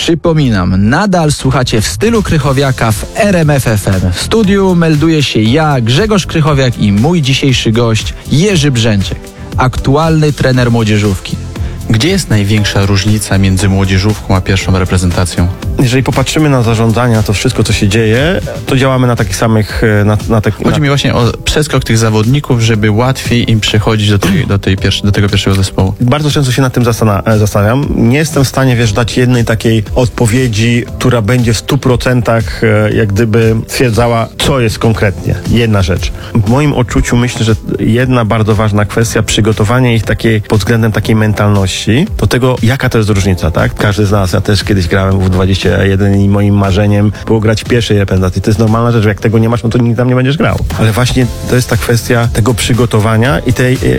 Przypominam, nadal słuchacie w stylu Krychowiaka w RMF FM. W studiu melduje się ja, Grzegorz Krychowiak i mój dzisiejszy gość Jerzy Brzęczek, aktualny trener młodzieżówki. Gdzie jest największa różnica między młodzieżówką a pierwszą reprezentacją? Jeżeli popatrzymy na zarządzania, to wszystko, co się dzieje, to działamy na takich samych... Chodzi mi właśnie o przeskok tych zawodników, żeby łatwiej im przechodzić do tego pierwszego zespołu. Bardzo często się nad tym zastanawiam. Nie jestem w stanie, dać jednej takiej odpowiedzi, która będzie w 100% jak gdyby stwierdzała, co jest konkretnie. Jedna rzecz. W moim odczuciu myślę, że jedna bardzo ważna kwestia, przygotowanie ich pod względem takiej mentalności, do tego, jaka to jest różnica, tak? Każdy z nas, ja też kiedyś grałem w 21 i moim marzeniem było grać w pierwszej reprezentacji. To jest normalna rzecz, jak tego nie masz, no to nigdy tam nie będziesz grał. Ale właśnie to jest ta kwestia tego przygotowania i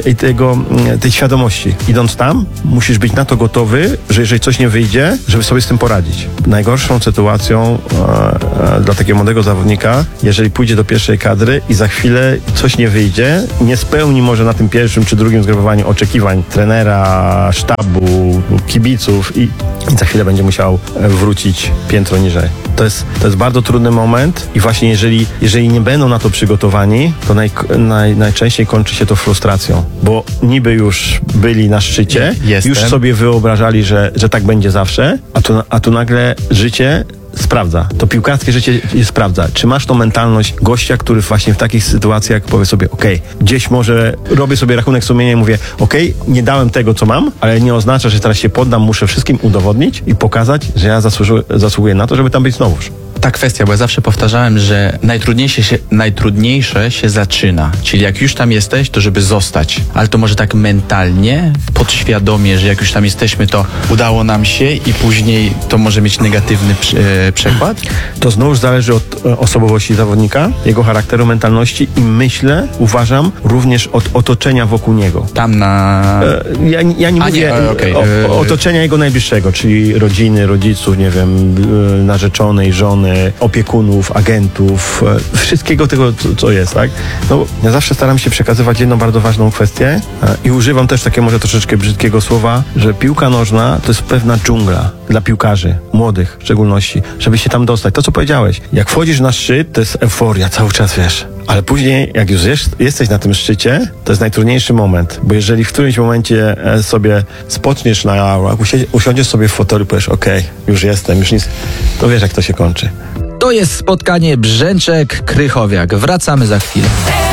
tej świadomości. Idąc tam, musisz być na to gotowy, że jeżeli coś nie wyjdzie, żeby sobie z tym poradzić. Najgorszą sytuacją dla takiego młodego zawodnika, jeżeli pójdzie do pierwszej kadry i za chwilę coś nie wyjdzie, nie spełni może na tym pierwszym czy drugim zgrupowaniu oczekiwań trenera, sztabu, kibiców i za chwilę będzie musiał wrócić piętro niżej. To jest bardzo trudny moment i właśnie jeżeli nie będą na to przygotowani, to najczęściej kończy się to frustracją, bo niby już byli na szczycie, już sobie wyobrażali, że tak będzie zawsze, a tu nagle życie sprawdza. To piłkarskie życie sprawdza. Czy masz tą mentalność gościa, który właśnie w takich sytuacjach powie sobie, gdzieś może robię sobie rachunek sumienia i mówię, nie dałem tego, co mam, ale nie oznacza, że teraz się poddam, muszę wszystkim udowodnić i pokazać, że ja zasługuję na to, żeby tam być znowuż. Ta kwestia, bo ja zawsze powtarzałem, że najtrudniejsze się zaczyna. Czyli jak już tam jesteś, to żeby zostać. Ale to może tak mentalnie, podświadomie, że jak już tam jesteśmy, to udało nam się i później to może mieć negatywny przekład? To znowuż zależy od osobowości zawodnika, jego charakteru, mentalności i uważam, również od otoczenia wokół niego. Tam na... Ja nie mówię otoczenia jego najbliższego, czyli rodziny, rodziców, nie wiem, narzeczonej, żony, opiekunów, agentów, wszystkiego tego, co jest, tak? No, ja zawsze staram się przekazywać jedną bardzo ważną kwestię i używam też takiego może troszeczkę brzydkiego słowa, że piłka nożna to jest pewna dżungla dla piłkarzy, młodych w szczególności, żeby się tam dostać. To, co powiedziałeś, jak wchodzisz na szczyt, to jest euforia, cały czas wiesz. Ale później, jak już jesteś na tym szczycie, to jest najtrudniejszy moment, bo jeżeli w którymś momencie sobie spoczniesz na laurach, usiądziesz sobie w fotelu i powiesz, już jestem, już nic, to wiesz, jak to się kończy. To jest spotkanie Brzęczek-Krychowiak. Wracamy za chwilę.